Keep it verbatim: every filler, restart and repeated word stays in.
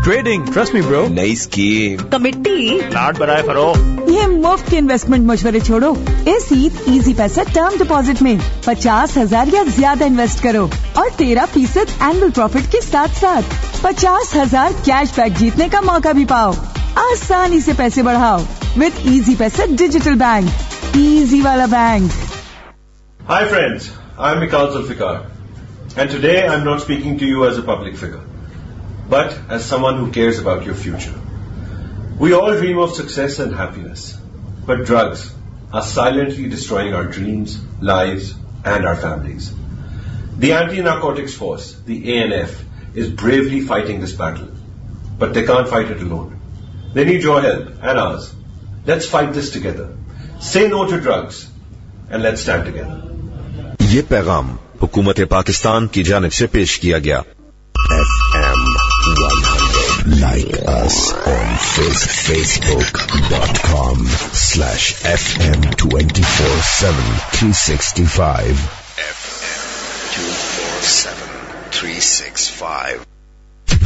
Trading, trust me bro. नई scheme, committee, plot बनाए furrow. ये मुफ्त के इन्वेस्टमेंट मशवरे छोड़ो। इस ईद इजी पैसा टर्म डिपॉजिट में पचास हजार या ज्यादा इन्वेस्ट करो और तेरह फीसद एनुअल प्रॉफिट के साथ साथ पचास हजार कैश बैक जीतने का मौका भी पाओ। आसानी से पैसे बढ़ाओ विद इजी पैसा डिजिटल बैंक, इजी वाला bank. Hi friends, I'm Mikal Zulfikar, and today I'm not speaking to you as a public figure, but as someone who cares about your future. We all dream of success and happiness, but drugs are silently destroying our dreams, lives, and our families. The Anti-Narcotics Force, the A N F, is bravely fighting this battle, but they can't fight it alone. They need your help and ours. Let's fight this together. Say no to drugs, and let's stand together. ये पैगाम हुकूमत पाकिस्तान की जानिब से पेश किया गया। F M one hundred, like us on Facebook dot com slash F M twenty four seven three sixty five F M to four seven three six five.